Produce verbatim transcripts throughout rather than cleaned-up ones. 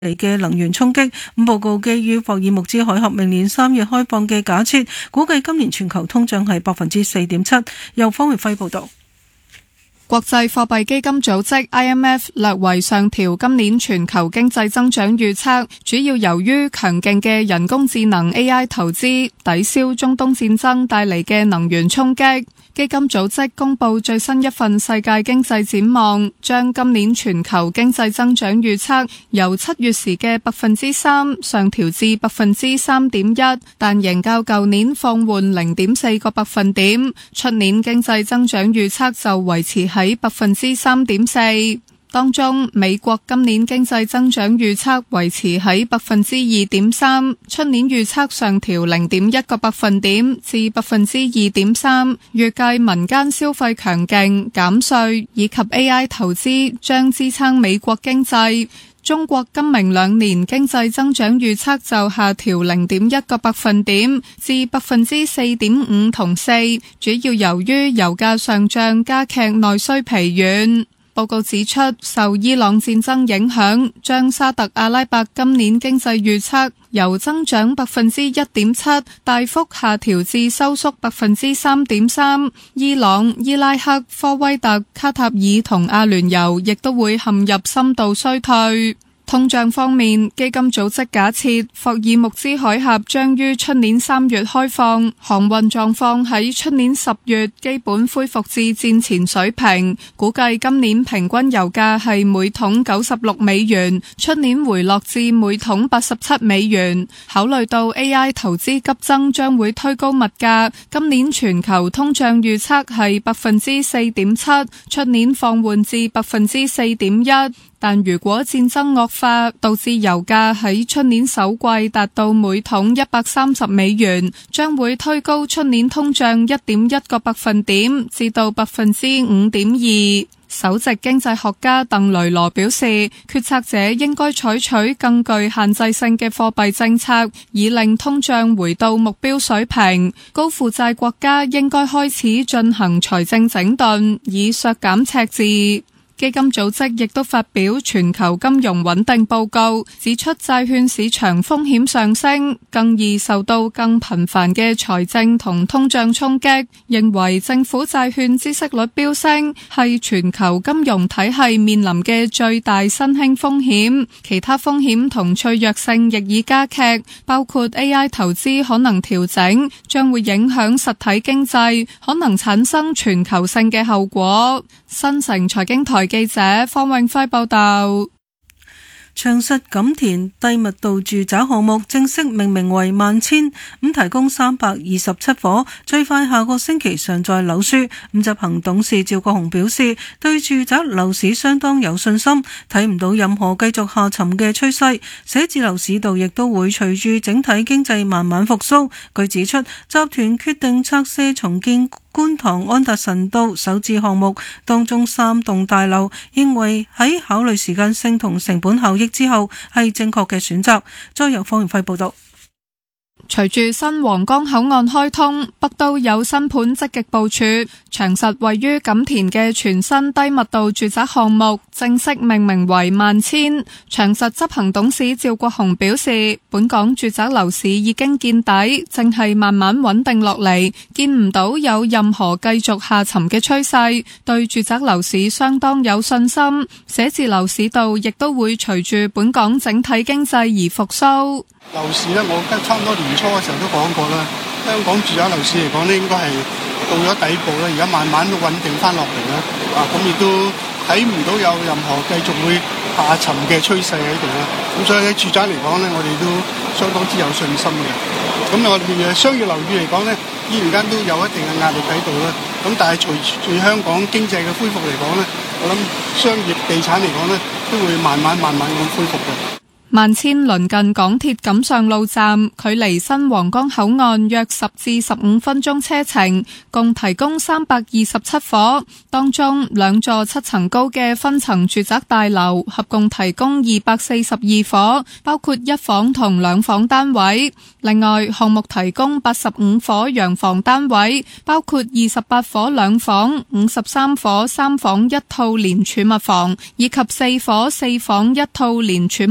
嚟嘅能源衝擊。咁報告基於霍爾木茲海峽明年三月開放嘅假設，估計今年全球通脹係百分之四點七。由方月輝報道。 國際貨幣基金組織 I M F 略為上調今年全球經濟增長預測，主要由於強勁嘅人工智能 A I 投資抵消中東戰爭帶嚟嘅能源衝擊。基金組織公布最新一份世界經濟展望，將今年全球經濟增長預測由七月時嘅百分之三上調至百分之三點一，但仍較舊年放緩零點四個百分點。出年經濟增長預測就維持喺百分之三點四。當中，美國今年經濟增長預測維持喺百分之二點三，出年預測上調零點一個百分點至百分之二點三。預計民間消費強勁、減稅以及 A I 投資將支撐美國經濟。中國今明兩年經濟增長預測就下調零點一個百分點至百分之四點五同四，主要由於油價上漲加劇內需疲軟。報告指出，受伊朗戰爭影響，將沙特阿拉伯今年經濟預測由增長百分之一點七大幅下調至收縮百分之三點三。伊朗、伊拉克、科威特、卡塔爾同阿聯酋亦都會陷入深度衰退。通脹方面，基金組織假設霍爾木茲海峽將於出年三月開放，航運狀況喺出年十月基本恢復至戰前水平。估計今年平均油價係每桶九十六美元，出年回落至每桶八十七美元。考慮到 A I 投資急增將會推高物價，今年全球通脹預測係百分之四點七，出年放緩至百分之四點一。但如果戰爭惡化，導致油價喺出年首季達到每桶一百三十美元，將會推高出年通脹一點一個百分點至到百分之五點二。首席經濟學家鄧雷羅表示，決策者應該採取更具限制性嘅貨幣政策，以令通脹回到目標水平。高負債國家應該開始進行財政整頓，以削減赤字。基金組織亦都發表全球金融穩定報告，指出債券市場風險上升，更易受到更頻繁嘅財政同通脹衝擊，認為政府債券孳息率飆升係全球金融體系面臨嘅最大新興風險，其他風險同脆弱性亦已加劇，包括 A I 投資可能調整，將會影響實體經濟，可能產生全球性嘅後果。新城財經台記者方永輝報道。 長實錦田低密度住宅項目正式命名為萬千，咁提供三百二十七伙，最快下個星期上載樓書。咁執行董事趙國雄表示，對住宅樓市相當有信心，睇唔到任何繼續下沉嘅趨勢。寫字樓市道亦都會隨住整體經濟慢慢復甦。據指出，集團決定拆卸重建觀塘安達臣道首置項目，當中三棟大樓，認為喺考慮時間性同成本效益之後係正確嘅選擇。再由方元輝報道。 隨住新皇崗口岸開通，北都有新盤積極部署。長實位於錦田嘅全新低密度住宅項目正式命名為萬千。長實執行董事趙國雄表示，本港住宅樓市已經見底，正係慢慢穩定落嚟，見唔到有任何繼續下沉嘅趨勢，對住宅樓市相當有信心。寫字樓市道亦都會隨住本港整體經濟而復甦。 樓市呢，我跟差唔多年初嘅時候都講過啦，香港住宅樓市嚟講呢，應該係到咗底部啦，而家慢慢都穩定翻落嚟啦，啊，咁亦都睇唔到有任何繼續會下沉嘅趨勢喺度啦，咁所以喺住宅嚟講呢，我哋都相當之有信心嘅。咁我哋商業樓宇嚟講呢，依然間都有一定嘅壓力喺度啦，咁但係隨住香港經濟嘅恢復嚟講呢，我諗商業地產嚟講呢，都會慢慢慢慢咁恢復嘅。 萬千鄰近港鐵錦上路站，距離新皇崗口岸約十至十五分鐘車程，共提供三百二十七伙，當中兩座七層高嘅分層住宅大樓合共提供二百四十二伙，包括一房同兩房單位。另外，項目提供八十五伙洋房單位，包括二十八伙兩房、五十三伙三房一套連儲物房，以及四伙四房一套連儲物房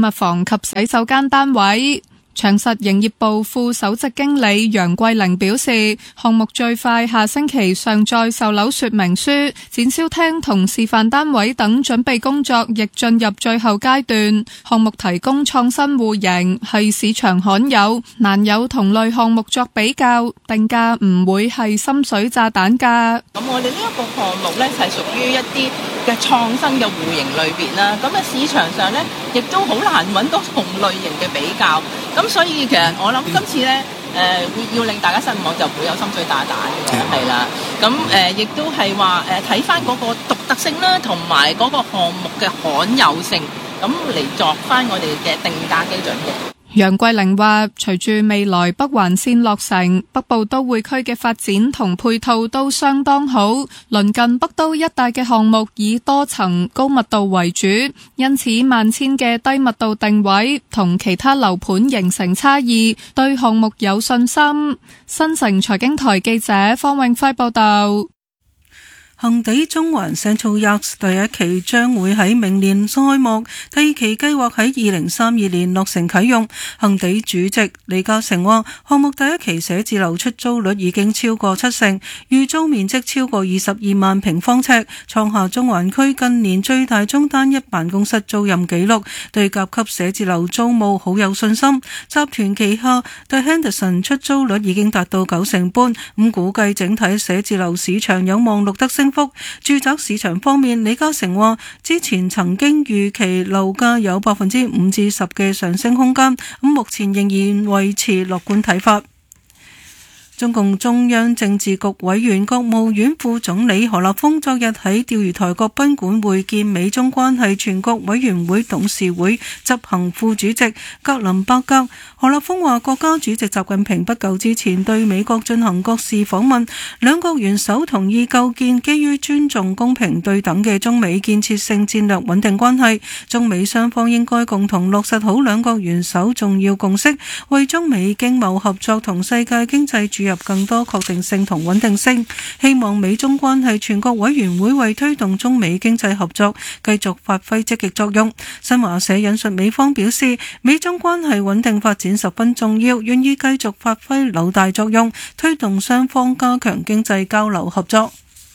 及洗手間單位。長實營業部副首席經理楊桂玲表示，項目最快下星期上載售樓說明書，展銷廳同示範單位等準備工作亦進入最後階段。項目提供創新戶型，係市場罕有，難有同類項目作比較，定價唔會係深水炸彈價。 咁我哋呢一個項目呢，係屬於一啲嘅創新嘅戶型裏邊啦，咁喺市場上呢，亦都好難揾到同類型嘅比較。咁所以其實我諗今次咧，誒、呃、會要令大家失望就唔會有深水炸彈嘅，係啦。咁誒亦都係話誒睇翻嗰個獨特性啦，同埋嗰個項目嘅罕有性，咁嚟作翻我哋嘅定價基準嘅。 楊桂玲話，隨住未來北環線落成，北部都會區嘅發展同配套都相當好。鄰近北都一帶嘅項目以多層高密度為主，因此萬千嘅低密度定位同其他樓盤形成差異，對項目有信心。新城財經台記者方永輝報道。 恒地中環 Central Yards 第一期將會喺明年開幕，第二期計劃喺二零三二年落成啟用。恒地主席李嘉誠話，項目第一期寫字樓出租率已經超過七成，預租面積超過二十二萬平方尺，創下中環區近年最大宗單一辦公室租賃紀錄，對甲級寫字樓租務好有信心。集團旗下 The Henderson 出租率已經達到九成半，咁估計整體寫字樓市場有望錄得升。住宅市場方面，李嘉誠話之前曾經預期樓價有百分之五至十嘅上升空間，咁目前仍然維持樂觀睇法。中共中央政治局委員、國務院副總理何立峰昨日喺釣魚台國賓館會見美中關係全國委員會董事會執行副主席格林伯格。何立峰話，國家主席習近平不久之前對美國進行國事訪問，兩國元首同意構建基於尊重、公平對等嘅中美建設性戰略穩定關係。中美雙方應該共同落實好兩國元首重要共識，為中美經貿合作同世界經濟注入更多確定性同穩定性。希望美中關係全國委員會為推動中美經濟合作繼續發揮積極作用。新華社引述美方表示，美中關係穩定發展十分重要，願意繼續發揮紐帶作用，推動雙方加強經濟交流合作。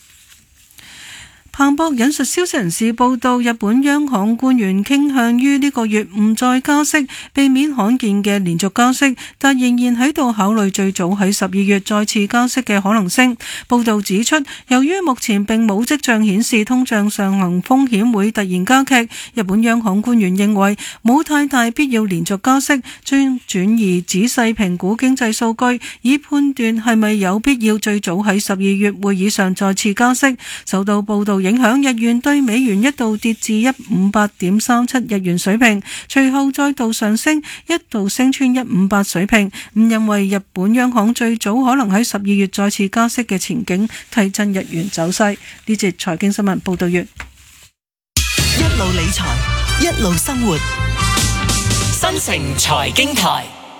彭博引述消息人士報道，日本央行官員傾向於呢個月唔再加息，避免罕見嘅連續加息，但仍然喺度考慮最早喺十二月再次加息嘅可能性。報道指出，由於目前並冇跡象顯示通脹上行風險會突然加劇，日本央行官員認為冇太大必要連續加息，將轉移仔細評估經濟數據，以判斷係咪有必要最早喺十二月會議上再次加息。受到報道影響，日元對美元一度跌至一百五十八點三七日元水平，隨後再度上升，一度升穿一百五十八水平。唔認為日本央行最早可能喺十二月再次加息嘅前景，提振日元走勢。呢節財經新聞報道完。 一路理財，一路生活，新城財經台，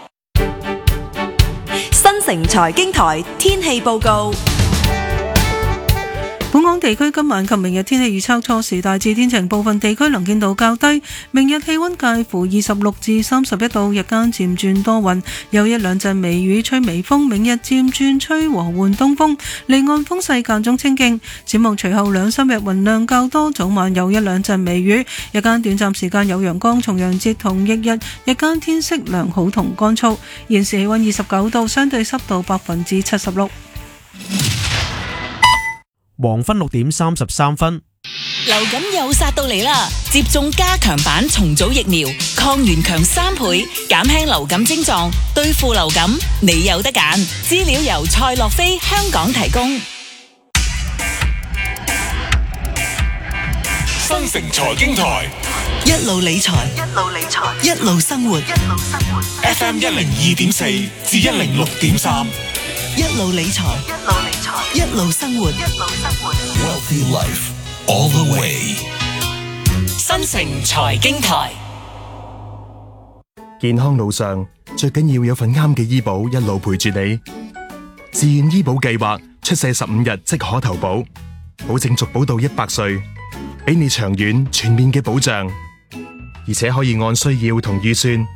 新城財經台天氣報告。 本港地區今晚及明日天氣預測，初時大致天晴，部分地區能見度較低。明日氣溫介乎二十六至三十一度，日間漸轉多雲，有一兩陣微雨，吹微風。明日漸轉吹和緩東風，離岸風勢間中清勁。展望隨後兩三日雲量較多，早晚有一兩陣微雨，日間短暫時間有陽光。重陽節同翌日，日間天色良好同乾燥。現時氣溫二十九度，相對濕度百分之七十六。 黃昏六點三十三分， 流感又殺到嚟啦！接種加強版重組疫苗，抗原強三倍，減輕流感症狀，對付流感你有得揀。資料由蔡樂飛香港提供。 新城財經台， 一路理財，一路理財，一路生活，一路生活。 F M 一零二點四至一零六點三。 一路理財，一路理財，一路生活，一路生活。 Wealthy life all the way。 新城財經台， 健康路上最緊要有份啱嘅醫保一路陪住你。自願醫保計劃出世十五日即可投保，保證續保到一百歲，俾你長遠全面嘅保障。 而且可以按需要同預算